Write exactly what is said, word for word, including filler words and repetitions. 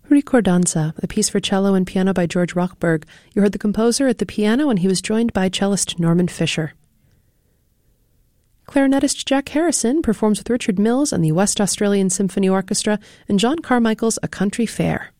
Ricordanza, a piece for cello and piano by George Rochberg. You heard the composer at the piano, and he was joined by cellist Norman Fisher. Clarinetist Jack Harrison performs with Richard Mills and the West Australian Symphony Orchestra in John Carmichael's A Country Fair.